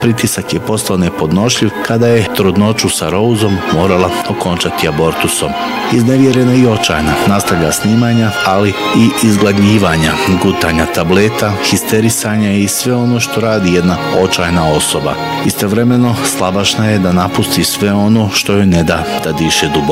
Pritisak je postao nepodnošljiv kada je trudnoću sa Roseom morala okončati abortusom. Iznevjerena i očajna nastavlja snimanja, ali i izgladnjivanja, gutanja tableta, histerisanja i sve ono što radi jedna očajna osoba. Istovremeno slabašna je da napusti sve ono što joj ne da diše duboko.